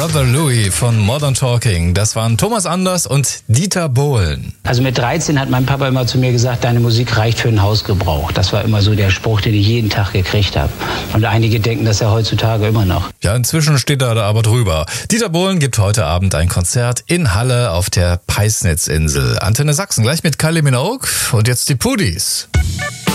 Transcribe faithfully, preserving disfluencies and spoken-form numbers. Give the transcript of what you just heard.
Brother Louie von Modern Talking. Das waren Thomas Anders und Dieter Bohlen. Also mit dreizehn hat mein Papa immer zu mir gesagt, deine Musik reicht für den Hausgebrauch. Das war immer so der Spruch, den ich jeden Tag gekriegt habe. Und einige denken das ja heutzutage immer noch. Ja, inzwischen steht er da aber drüber. Dieter Bohlen gibt heute Abend ein Konzert in Halle auf der Peisnitzinsel. Antenne Sachsen gleich mit Kylie Minogue und jetzt die Pudis.